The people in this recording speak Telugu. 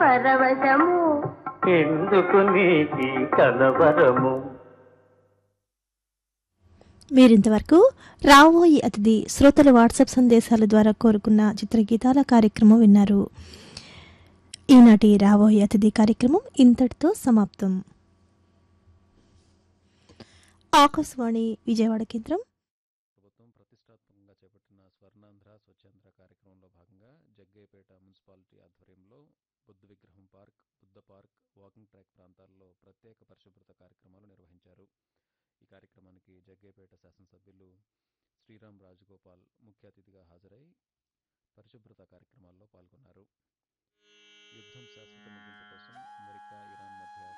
పరవశము ఎందుకు నీకి కలవరము. మీరింతవరకు రావోయి అతిథి శ్రోతల వాట్సాప్ సందేశాల ద్వారా కోరుకున్న చిత్రగీతాల కార్యక్రమం విన్నారు. ఈనాటి రావోయి అతిథి కార్యక్రమం ఇంతటితో సమాప్తం. ఆకాశవాణి విజయవాడ కేంద్రం. ప్రభుత్వం ప్రతిష్టాత్మకంగా చేపట్టిన స్వర్ణాంధ్ర స్వచ్ఛాంధ్ర కార్యక్రమంలో భాగంగా జగ్గయ్యపేట మున్సిపాలిటీ ఆధ్వర్యంలో బుద్ధ విగ్రహం park, Buddha park, walking track ప్రాంతాల్లో ప్రత్యేక పరిశుభ్రత కార్యక్రమాలు నిర్వహించారు. ఈ కార్యక్రమానికి జగ్గయ్యపేట శాసనసభ్యులు శ్రీరామ్ రాజగోపాల్ ముఖ్య అతిథిగా హాజరై పరిశుభ్రత కార్యక్రమాల్లో పాల్గొన్నారు. యుద్ధం శాశ్వత ముగింపు కోసం అమెరికా, ఇరాన్ మధ్య